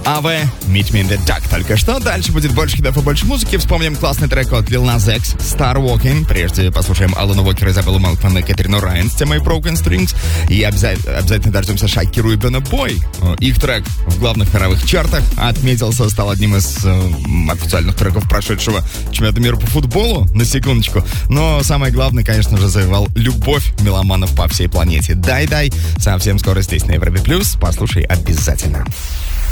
АВ, Meet Me in the Dark только что. Дальше будет больше хитов и больше музыки. Вспомним классный трек от Lil Nas X, Star Walking. Прежде послушаем Алана Уокера, Изабеллу Мелкман и Катерину Райан с темой Broken Strings. И обязательно дождемся Шакиру и Бена Бой. Их трек в главных мировых чартах отметился, стал одним из официальных треков прошедшего чемпионата мира по футболу, на секундочку. Но самое главное, конечно же, завоевал любовь меломанов по всей планете. Дай-дай. Совсем скоро здесь на Европе Плюс. Послушай обязательно.